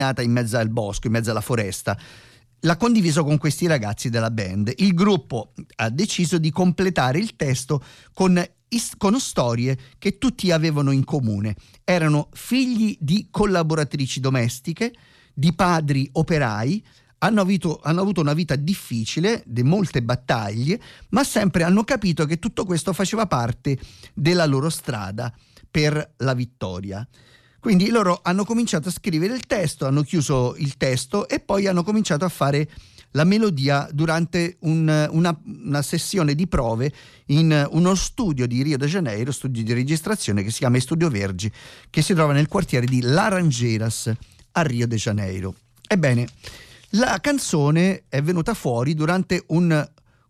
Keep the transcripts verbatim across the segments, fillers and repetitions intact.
in mezzo al bosco, in mezzo alla foresta. L'ha condiviso con questi ragazzi della band. Il gruppo ha deciso di completare il testo con, con storie che tutti avevano in comune. Erano figli di collaboratrici domestiche, di padri operai, hanno avuto, hanno avuto una vita difficile, di molte battaglie, ma sempre hanno capito che tutto questo faceva parte della loro strada per la vittoria. Quindi loro hanno cominciato a scrivere il testo, hanno chiuso il testo e poi hanno cominciato a fare la melodia durante un, una, una sessione di prove in uno studio di Rio de Janeiro, studio di registrazione che si chiama Studio Vergi, che si trova nel quartiere di Laranjeiras a Rio de Janeiro. Ebbene, la canzone è venuta fuori durante un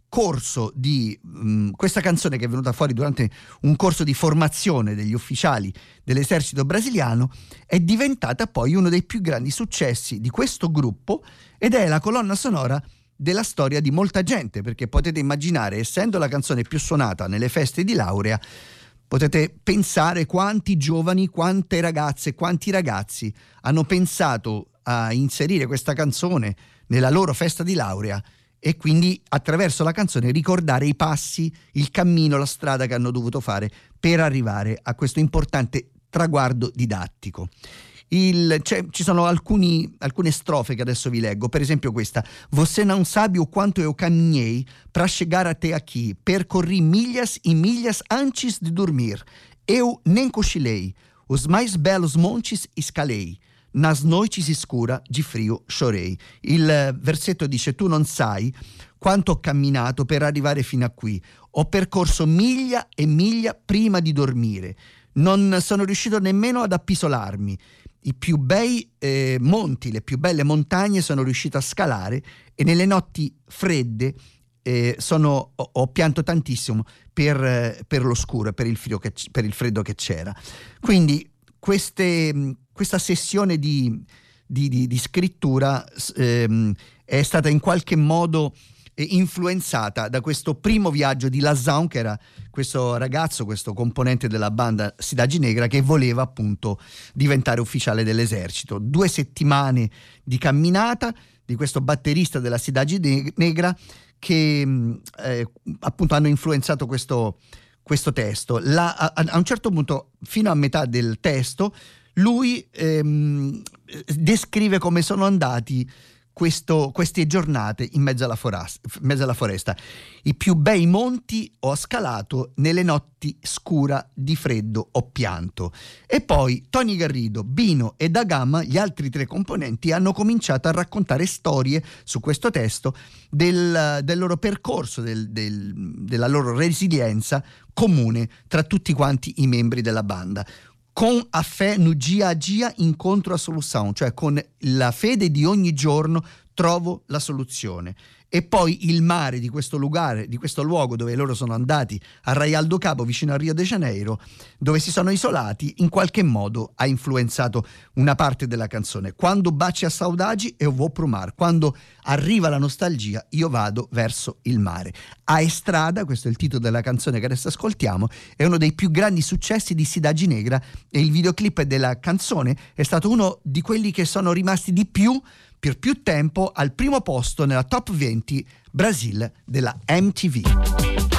corso di um, questa canzone che è venuta fuori durante un corso di formazione degli ufficiali dell'esercito brasiliano, è diventata poi uno dei più grandi successi di questo gruppo ed è la colonna sonora della storia di molta gente, perché potete immaginare, essendo la canzone più suonata nelle feste di laurea, potete pensare quanti giovani, quante ragazze, quanti ragazzi hanno pensato a inserire questa canzone nella loro festa di laurea e quindi attraverso la canzone ricordare i passi, il cammino, la strada che hanno dovuto fare per arrivare a questo importante traguardo didattico. Il, cioè, ci sono alcuni, alcune strofe che adesso vi leggo, per esempio questa: Você não sabe o quanto eu caminhei para chegar até aqui, percorri milhas e milhas antes de dormir, eu nem cochilei, os mais belos montes escalei, nas noites escura di frio chorei. Il versetto dice: tu non sai quanto ho camminato per arrivare fino a qui, ho percorso miglia e miglia prima di dormire, non sono riuscito nemmeno ad appisolarmi, i più bei eh, monti, le più belle montagne sono riuscito a scalare e nelle notti fredde eh, sono, ho, ho pianto tantissimo per, eh, per l'oscuro, per il, frio che, per il freddo che c'era. Quindi queste, questa sessione di, di, di, di scrittura ehm, è stata in qualche modo influenzata da questo primo viaggio di Lazão, che era questo ragazzo, questo componente della banda Cidade Negra, che voleva appunto diventare ufficiale dell'esercito. Due settimane di camminata di questo batterista della Cidade Negra che eh, appunto hanno influenzato questo, questo testo. La, a, a un certo punto, fino a metà del testo, lui ehm, descrive come sono andati Questo, queste giornate in mezzo alla, foresta, in mezzo alla foresta. I più bei monti ho scalato, nelle notti scura di freddo ho pianto. E poi Tony Garrido, Bino e Da Gama, gli altri tre componenti, hanno cominciato a raccontare storie su questo testo del, del loro percorso, del, del, della loro resilienza comune tra tutti quanti i membri della banda. Con a fé no dia a dia incontro a solução, cioè con la fede di ogni giorno trovo la soluzione. E poi il mare di questo lugar, di questo luogo dove loro sono andati, a Arraial do Cabo, vicino a Rio de Janeiro, dove si sono isolati, in qualche modo ha influenzato una parte della canzone. Quando baci a saudade eu vou pro mar, quando arriva la nostalgia io vado verso il mare. A Estrada, questo è il titolo della canzone che adesso ascoltiamo, è uno dei più grandi successi di Cidade Negra e il videoclip della canzone è stato uno di quelli che sono rimasti di più per più tempo al primo posto nella top venti Brasil della M T V.